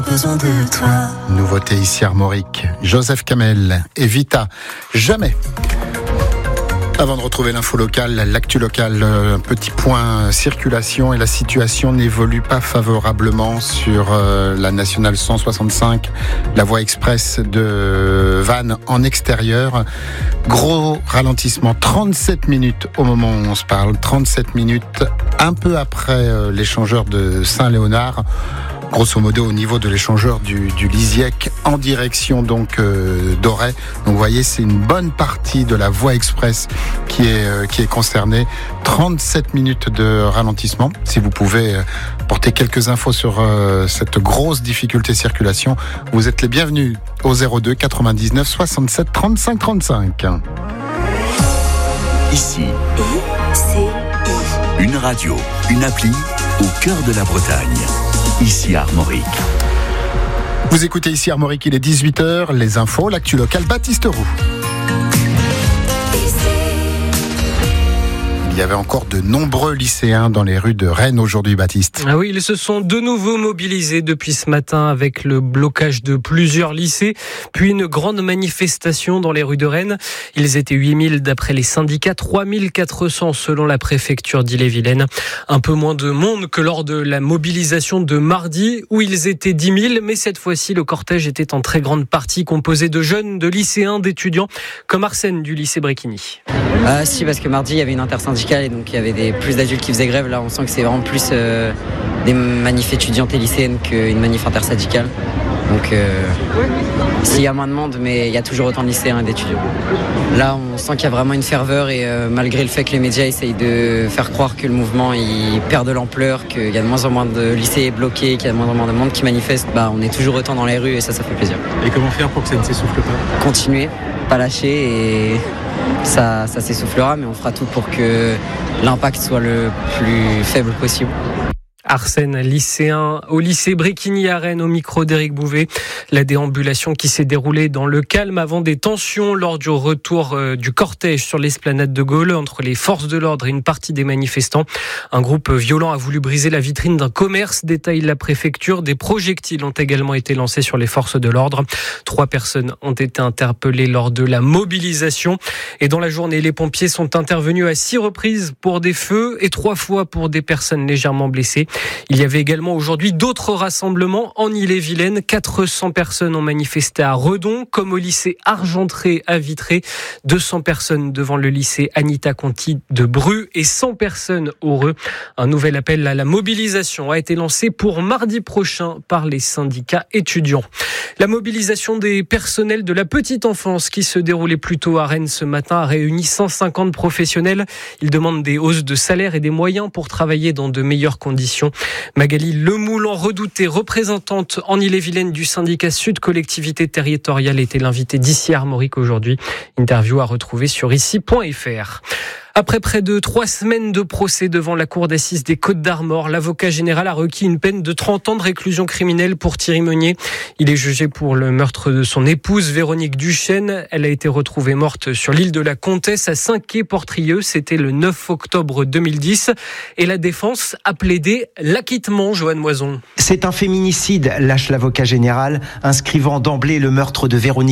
Besoin de toi. Nouveauté ici Armorique, Joseph Kamel et Vita, jamais. Avant de retrouver l'info locale, l'actu locale, un petit point circulation et la situation n'évolue pas favorablement sur la nationale 165, la voie express de Vannes en extérieur. Gros ralentissement, 37 minutes au moment où on se parle, 37 minutes un peu après l'échangeur de Saint-Léonard. Grosso modo au niveau de l'échangeur du Lisiec en direction donc d'Auray. Donc vous voyez, c'est une bonne partie de la voie express qui est concernée. 37 minutes de ralentissement. Si vous pouvez porter quelques infos sur cette grosse difficulté circulation, vous êtes les bienvenus au 02 99 67 35 35. Ici, une radio, une appli au cœur de la Bretagne. Ici Armorique. Vous écoutez ici Armorique, il est 18h, les infos, l'actu locale, Baptiste Roux. Il y avait encore de nombreux lycéens dans les rues de Rennes aujourd'hui, Baptiste. Ah oui, ils se sont de nouveau mobilisés depuis ce matin avec le blocage de plusieurs lycées, puis une grande manifestation dans les rues de Rennes. Ils étaient 8000 d'après les syndicats, 3400 selon la préfecture d'Ille-et-Vilaine. Un peu moins de monde que lors de la mobilisation de mardi où ils étaient 10 000, mais cette fois-ci le cortège était en très grande partie composé de jeunes, de lycéens, d'étudiants, comme Arsène du lycée Bréquigny. Si, parce que mardi il y avait une intersyndicale et donc il y avait plus d'adultes qui faisaient grève. Là on sent que c'est vraiment plus des manifs étudiantes et lycéennes qu'une manif intersyndicale. Donc s'il y a moins de monde, mais il y a toujours autant de lycéens et d'étudiants. Là on sent qu'il y a vraiment une ferveur et malgré le fait que les médias essayent de faire croire que le mouvement il perd de l'ampleur, qu'il y a de moins en moins de lycées bloqués, qu'il y a de moins en moins de monde qui manifeste, on est toujours autant dans les rues et ça fait plaisir. Et comment faire pour que ça ne s'essouffle pas ? Continuer, pas lâcher et ça s'essoufflera, mais on fera tout pour que l'impact soit le plus faible possible. Arsène, lycéen au lycée Bréquigny à Rennes, au micro d'Éric Bouvet. La déambulation qui s'est déroulée dans le calme avant des tensions lors du retour du cortège sur l'esplanade de Gaulle entre les forces de l'ordre et une partie des manifestants. Un groupe violent a voulu briser la vitrine d'un commerce, détaille la préfecture. Des projectiles ont également été lancés sur les forces de l'ordre. 3 personnes ont été interpellées lors de la mobilisation. Et dans la journée, les pompiers sont intervenus à 6 reprises pour des feux et 3 fois pour des personnes légèrement blessées. Il y avait également aujourd'hui d'autres rassemblements en Ille-et-Vilaine. 400 personnes ont manifesté à Redon, comme au lycée Argentré à Vitré. 200 personnes devant le lycée Anita Conti de Bru et 100 personnes au Reux. Un nouvel appel à la mobilisation a été lancé pour mardi prochain par les syndicats étudiants. La mobilisation des personnels de la petite enfance qui se déroulait plus tôt à Rennes ce matin a réuni 150 professionnels. Ils demandent des hausses de salaire et des moyens pour travailler dans de meilleures conditions. Magali Lemoulan, redoutée représentante en Ille-et-Vilaine du syndicat Sud Collectivité Territoriale, était l'invitée d'ici Armorique aujourd'hui. Interview à retrouver sur ici.fr. Après près de 3 semaines de procès devant la cour d'assises des Côtes-d'Armor, l'avocat général a requis une peine de 30 ans de réclusion criminelle pour Thierry Meunier. Il est jugé pour le meurtre de son épouse Véronique Duchesne. Elle a été retrouvée morte sur l'île de la Comtesse à Saint-Quay-Portrieux. C'était le 9 octobre 2010. Et la défense a plaidé l'acquittement, Joanne Moison. C'est un féminicide, lâche l'avocat général, inscrivant d'emblée le meurtre de Véronique